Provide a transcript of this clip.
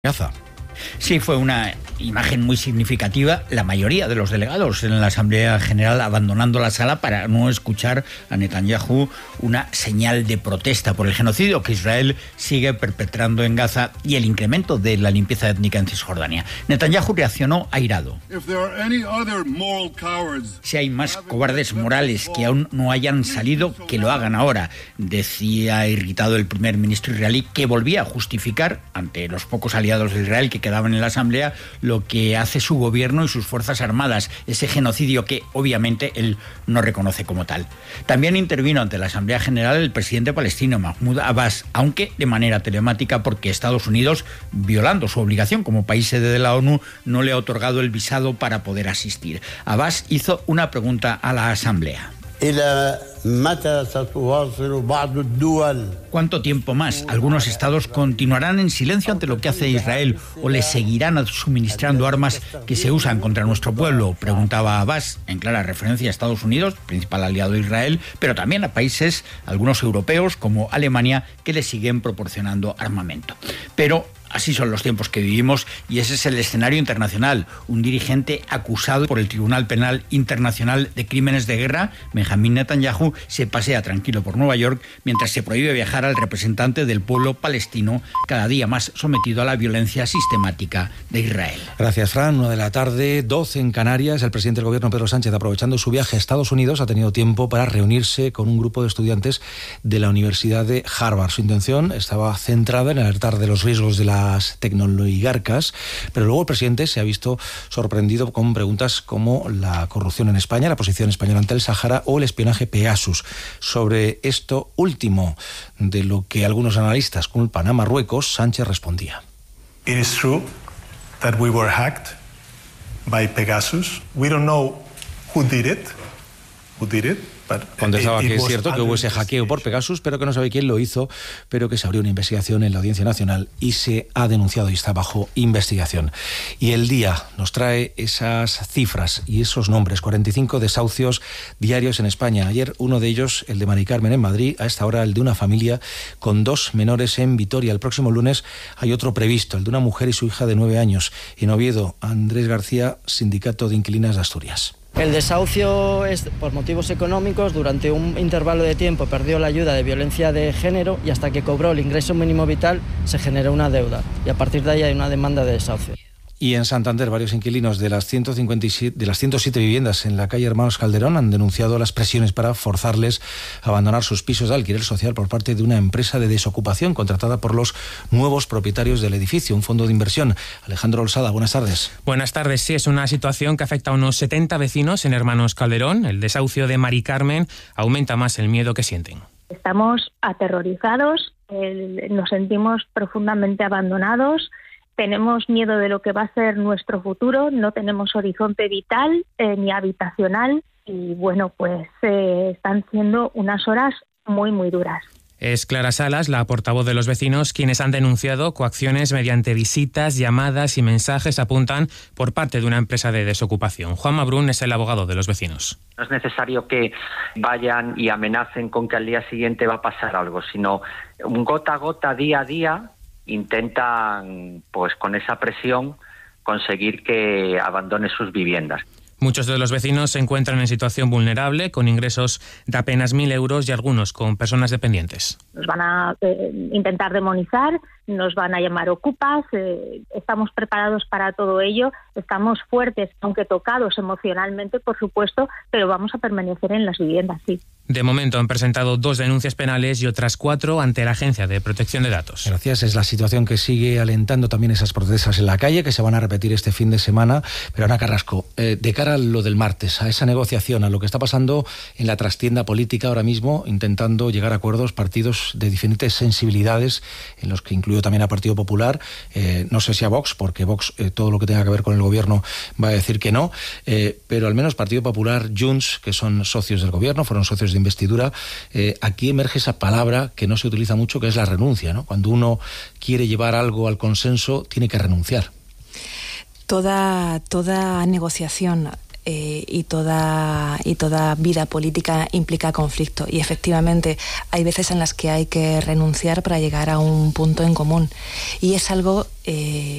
Gaza. Sí, fue una imagen muy significativa. La mayoría de los delegados en la Asamblea General abandonando la sala para no escuchar a Netanyahu, una señal de protesta por el genocidio que Israel sigue perpetrando en Gaza y el incremento de la limpieza étnica en Cisjordania. Netanyahu reaccionó airado. Si hay más cobardes morales que aún no hayan salido, que lo hagan ahora, decía irritado el primer ministro israelí, que volvía a justificar ante los pocos aliados de Israel que quedaban en la Asamblea lo que hace su gobierno y sus fuerzas armadas, ese genocidio que obviamente él no reconoce como tal. También intervino ante la Asamblea General el presidente palestino Mahmoud Abbas, aunque de manera telemática porque Estados Unidos, violando su obligación como país sede de la ONU, no le ha otorgado el visado para poder asistir. Abbas hizo una pregunta a la Asamblea. ¿Cuánto tiempo más? ¿Algunos estados continuarán en silencio ante lo que hace Israel o les seguirán suministrando armas que se usan contra nuestro pueblo? Preguntaba Abbas, en clara referencia a Estados Unidos, principal aliado de Israel, pero también a países, algunos europeos como Alemania, que le siguen proporcionando armamento. Pero así son los tiempos que vivimos y ese es el escenario internacional. Un dirigente acusado por el Tribunal Penal Internacional de Crímenes de Guerra, Benjamín Netanyahu, se pasea tranquilo por Nueva York mientras se prohíbe viajar al representante del pueblo palestino, cada día más sometido a la violencia sistemática de Israel. Gracias, Fran. 1:00 12 en Canarias. El presidente del gobierno, Pedro Sánchez, aprovechando su viaje a Estados Unidos, ha tenido tiempo para reunirse con un grupo de estudiantes de la Universidad de Harvard. Su intención estaba centrada en alertar de los riesgos de las tecnoligarcas, pero luego el presidente se ha visto sorprendido con preguntas como la corrupción en España, la posición española ante el Sáhara o el espionaje Pegasus. Sobre esto último, de lo que algunos analistas culpan a Marruecos, Sánchez respondía. It is true that we were hacked by Pegasus. We don't know who did it. Contestaba que es cierto que hubo ese hackeo por Pegasus, pero que no sabe quién lo hizo, pero que se abrió una investigación en la Audiencia Nacional y se ha denunciado y está bajo investigación. Y El Día nos trae esas cifras y esos nombres, 45 desahucios diarios en España. Ayer uno de ellos, el de Mari Carmen en Madrid, a esta hora el de una familia con 2 menores en Vitoria. El próximo lunes hay otro previsto, el de una mujer y su hija de 9 años. En Oviedo, Andrés García, Sindicato de Inquilinas de Asturias. El desahucio es por motivos económicos. Durante un intervalo de tiempo perdió la ayuda de violencia de género y hasta que cobró el ingreso mínimo vital se generó una deuda y a partir de ahí hay una demanda de desahucio. Y en Santander, varios inquilinos de las 107 viviendas en la calle Hermanos Calderón han denunciado las presiones para forzarles a abandonar sus pisos de alquiler social por parte de una empresa de desocupación contratada por los nuevos propietarios del edificio, un fondo de inversión. Alejandro Olsada, buenas tardes. Buenas tardes. Sí, es una situación que afecta a unos 70 vecinos en Hermanos Calderón. El desahucio de Mari Carmen aumenta más el miedo que sienten. Estamos aterrorizados, nos sentimos profundamente abandonados. Tenemos miedo de lo que va a ser nuestro futuro, no tenemos horizonte vital ni habitacional y bueno, pues están siendo unas horas muy, muy duras. Es Clara Salas, la portavoz de los vecinos, quienes han denunciado coacciones mediante visitas, llamadas y mensajes, apuntan, por parte de una empresa de desocupación. Juanma Brun es el abogado de los vecinos. No es necesario que vayan y amenacen con que al día siguiente va a pasar algo, sino gota a gota, día a día, intentan, pues con esa presión, conseguir que abandone sus viviendas. Muchos de los vecinos se encuentran en situación vulnerable, con ingresos de apenas 1.000 euros y algunos con personas dependientes. Nos van a intentar demonizar, nos van a llamar ocupas, estamos preparados para todo ello, estamos fuertes, aunque tocados emocionalmente, por supuesto, pero vamos a permanecer en las viviendas, sí. De momento han presentado 2 denuncias penales y otras 4 ante la Agencia de Protección de Datos. Gracias. Es la situación que sigue alentando también esas protestas en la calle, que se van a repetir este fin de semana. Pero Ana Carrasco, de cara a lo del martes, a esa negociación, a lo que está pasando en la trastienda política ahora mismo, intentando llegar a acuerdos partidos de diferentes sensibilidades, en los que incluyo también a Partido Popular, no sé si a Vox, porque Vox todo lo que tenga que ver con el gobierno va a decir que no, pero al menos Partido Popular, Junts, que son socios del gobierno, fueron socios de investidura, aquí emerge esa palabra que no se utiliza mucho, que es la renuncia, ¿no? Cuando uno quiere llevar algo al consenso, tiene que renunciar. Toda negociación y toda vida política implica conflicto, y efectivamente hay veces en las que hay que renunciar para llegar a un punto en común, y es algo